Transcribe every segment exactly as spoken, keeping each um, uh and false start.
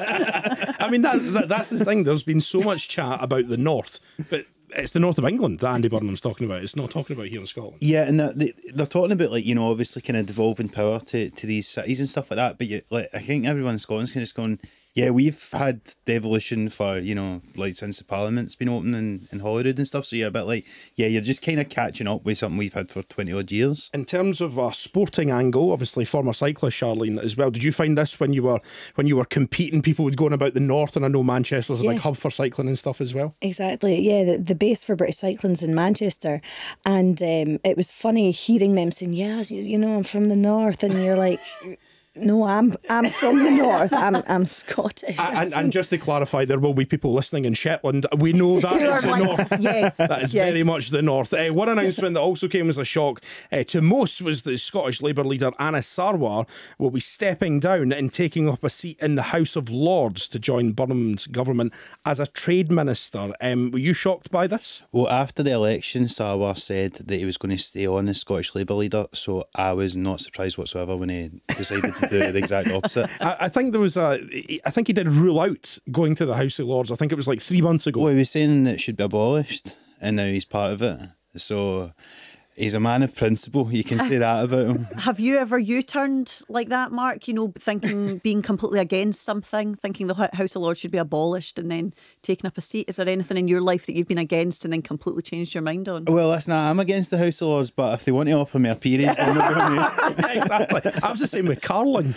I mean, that, that, that's the thing. There's been so much chat about the north, but it's the north of England that Andy Burnham's talking about. It's not talking about here in Scotland. Yeah, and they're, they, they're talking about, like, you know, obviously kind of devolving power to, to these cities and stuff like that. But you, like, I think everyone in Scotland's kind of just going, yeah, we've had devolution for, you know, like since the Parliament's been open in, in Holyrood and stuff. So you're a bit like, yeah, you're just kind of catching up with something we've had for twenty odd years. In terms of a sporting angle, obviously former cyclist Charlene as well. Did you find this when you were when you were competing? People would go on about the north, and I know Manchester's a Yeah. big hub for cycling and stuff as well. Exactly, yeah. The, the base for British cycling's in Manchester, and um, it was funny hearing them saying, "Yes, you, you know, I'm from the north," and you're like. No, I'm I'm from the north. I'm I'm Scottish. And, and just to clarify, there will be people listening in Shetland. We know that Who is are the like, north. yes, That is yes. very much the north. Uh, one announcement that also came as a shock uh, to most was that Scottish Labour leader Anna Sarwar will be stepping down and taking up a seat in the House of Lords to join Burnham's government as a trade minister. Um, were you shocked by this? Well, after the election, Sarwar said that he was going to stay on as Scottish Labour leader, so I was not surprised whatsoever when he decided to do the exact opposite. I, I think there was a. I think he did rule out going to the House of Lords. I think it was like three months ago. Well, he was saying that it should be abolished, and now he's part of it. So he's a man of principle. You can say that about him. Have you ever U-turned like that, Mark? You know, thinking, being completely against something, thinking the House of Lords should be abolished and then taking up a seat? Is there anything in your life that you've been against and then completely changed your mind on? Well, listen, I'm against the House of Lords, but if they want to offer me a period, I'm not going to. Yeah, exactly. I was the same with carling.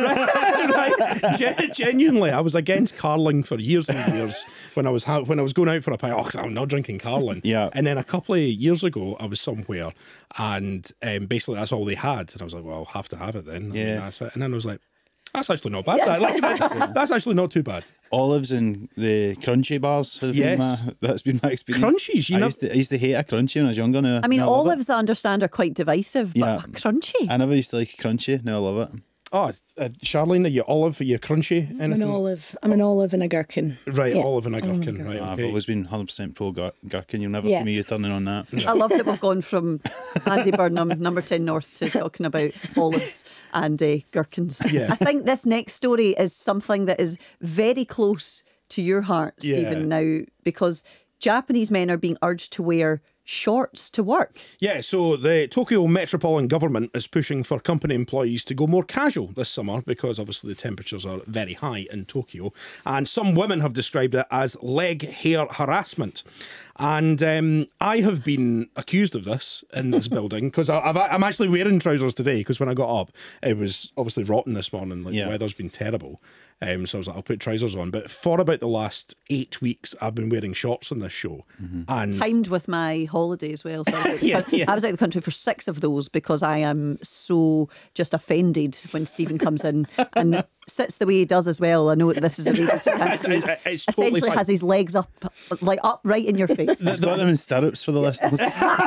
Right? Gen- genuinely, I was against carling for years and years when I was ha- when I was going out for a pint. Oh, I'm not drinking carling. Yeah. And then a couple of years ago, I was somewhere, and um, basically that's all they had, and I was like, well, I'll have to have it then. I mean, Yeah. that's it. And then I was like, that's actually not bad. That. Like, that- that's actually not too bad. Olives and the crunchy bars have Yes. been my, that's been my experience. Crunchies, you I know. used, to, I used to hate a crunchy when I was younger. Now, I mean, now I love it. olives, I understand, are quite divisive, but Yeah. crunchy. I never used to like a crunchy. Now I love it. Oh, uh, Charlene, are you olive? Are you crunchy? I'm an Anything? olive. I'm an olive and a gherkin. Right, Yeah. olive and a Olive and a gherkin. Right, I've okay. always been one hundred percent pro gher- gherkin. You'll never Yeah. see me turning on that. I love that we've gone from Andy Burnham, number ten North, to talking about olives and uh, gherkins. Yeah. I think this next story is something that is very close to your heart, Yeah. Stephen, now, because Japanese men are being urged to wear shorts to work. Yeah, so the Tokyo Metropolitan Government is pushing for company employees to go more casual this summer because obviously the temperatures are very high in Tokyo. And some women have described it as leg hair harassment. And um, I have been accused of this in this building because I'm actually wearing trousers today because when I got up, it was obviously rotten this morning. Like, Yeah. the weather's been terrible. Um, so I was like, I'll put trousers on. But for about the last eight weeks, I've been wearing shorts on this show. And Timed with my holiday as well. So I, was out the Yeah, coun- yeah. I was out of the country for six of those because I am so just offended when Stephen comes in and sits the way he does as well. I know that this is the reason you can't see. It's- it's totally Essentially fine. has his legs up, like up right in your face. He's got them in stirrups for the listeners.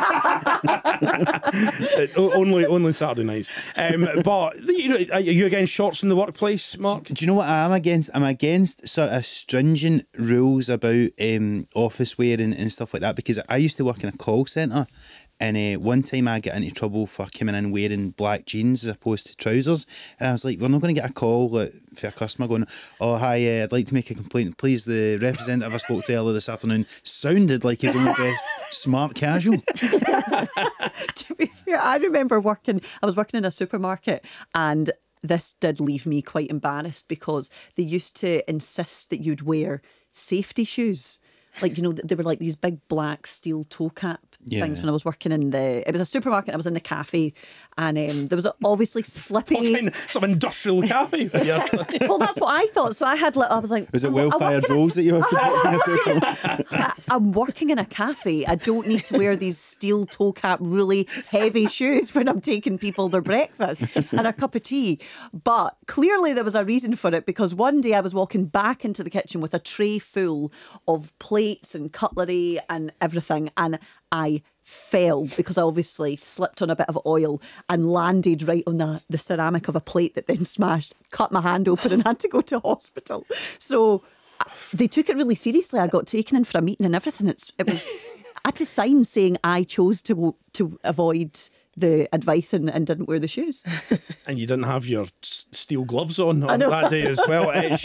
Uh, o- only only Saturday nights. Um, but you know, are you against shorts in the workplace, Mark? Do you know what I am against? I'm against sort of stringent rules about um, office wear and, and stuff like that because I used to work in a call centre. And uh, one time I got into trouble for coming in wearing black jeans as opposed to trousers. And I was like, we're not going to get a call like, for a customer going, oh, hi, uh, I'd like to make a complaint. Please, the representative I spoke to earlier this afternoon sounded like he's only dressed smart casual. To be fair, I remember working, I was working in a supermarket and this did leave me quite embarrassed because they used to insist that you'd wear safety shoes. Like, you know, they were like these big black steel toe cap Yeah. things when I was working in the, it was a supermarket, I was in the cafe and um, there was obviously slippy. Fucking some industrial cafe. Yeah. Well, that's what I thought. So I had, like, I was like, Was it I'm- well I'm fired working in- rolls that you were projecting? I- I'm working in a cafe. I don't need to wear these steel toe cap, really heavy shoes when I'm taking people their breakfast and a cup of tea. But clearly there was a reason for it because one day I was walking back into the kitchen with a tray full of plates and cutlery and everything, and I fell because I obviously slipped on a bit of oil and landed right on the, the ceramic of a plate that then smashed, cut my hand open and had to go to hospital. So they took it really seriously. I got taken in for a meeting and everything. It's it was I had to sign saying I chose to to avoid the advice and, and didn't wear the shoes. And you didn't have your s- steel gloves on on that day as well. Uh,